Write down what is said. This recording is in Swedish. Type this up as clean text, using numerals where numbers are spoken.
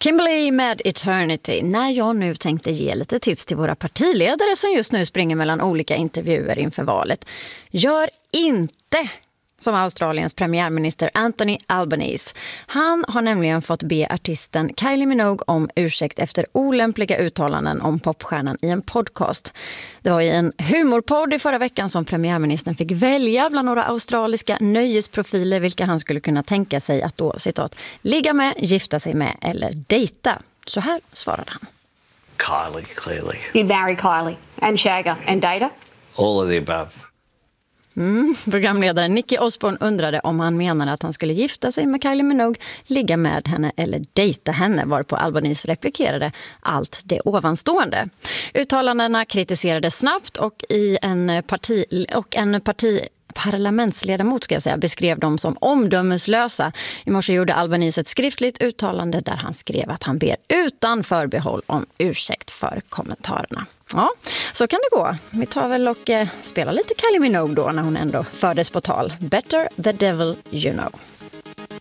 Kimberly med Eternity. När jag nu tänkte ge lite tips till våra partiledare som just nu springer mellan olika intervjuer inför valet. Gör inte som Australiens premiärminister Anthony Albanese. Han har nämligen fått be artisten Kylie Minogue om ursäkt efter olämpliga uttalanden om popstjärnan i en podcast. Det var i en humorpodd i förra veckan som premiärministern fick välja bland några australiska nöjesprofiler vilka han skulle kunna tänka sig att då, citat, ligga med, gifta sig med eller dejta. Så här svarade han. Kylie, clearly. You'd marry Kylie and shag her and date her? All of the above. Programledaren Nicky Osborne undrade om han menade att han skulle gifta sig med Kylie Minogue, ligga med henne eller dejta henne, varpå Albanese replikerade allt det ovanstående. Uttalandena kritiserades snabbt och en parlamentsledamot beskrev dem som omdömeslösa. I morse gjorde Albanese ett skriftligt uttalande där han skrev att han ber utan förbehåll om ursäkt för kommentarerna. Ja, så kan det gå. Vi tar väl och spelar lite Kylie Minogue då när hon ändå fördes på tal. Better the devil you know.